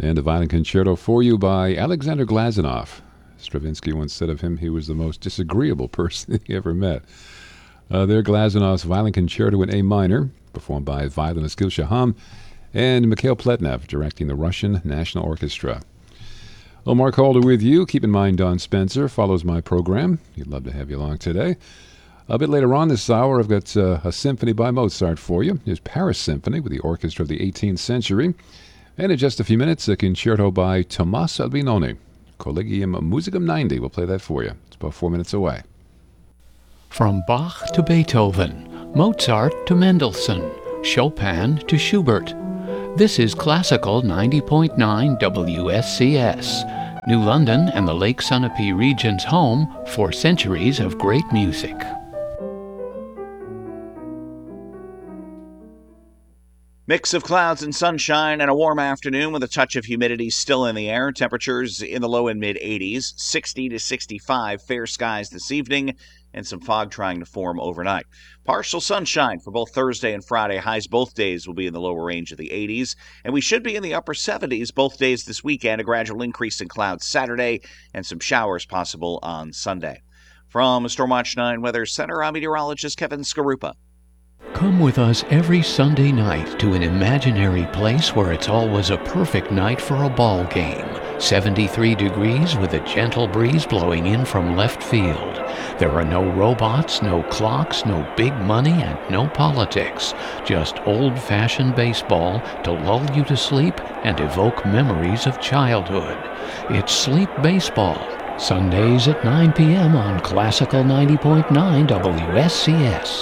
And a violin concerto for you by Alexander Glazunov. Stravinsky once said of him he was the most disagreeable person he ever met. There, Glazunov's Violin Concerto in A minor, performed by violinist Gil Shaham, and Mikhail Pletnev directing the Russian National Orchestra. Well, Mark Halder with you. Keep in mind, Don Spencer follows my program. He'd love to have you along today. A bit later on this hour, I've got a symphony by Mozart for you. Here's Paris Symphony with the Orchestra of the 18th Century. And in just a few minutes, a concerto by Tomas Albinoni. Collegium Musicum 90. We'll play that for you. It's about 4 minutes away. From Bach to Beethoven, Mozart to Mendelssohn, Chopin to Schubert. This is Classical 90.9 WSCS, New London and the Lake Sunapee region's home for centuries of great music. Mix of clouds and sunshine and a warm afternoon with a touch of humidity still in the air. Temperatures in the low and mid-80s, 60 to 65, fair skies this evening, and some fog trying to form overnight. Partial sunshine for both Thursday and Friday. Highs both days will be in the lower range of the 80s, and we should be in the upper 70s both days this weekend. A gradual increase in clouds Saturday and some showers possible on Sunday. From Stormwatch 9 Weather Center, I'm meteorologist Kevin Skarupa. Come with us every Sunday night to an imaginary place where it's always a perfect night for a ball game. 73 degrees with a gentle breeze blowing in from left field. There are no robots, no clocks, no big money, and no politics. Just old-fashioned baseball to lull you to sleep and evoke memories of childhood. It's Sleep Baseball. Sundays at 9 p.m. on Classical 90.9 WSCS.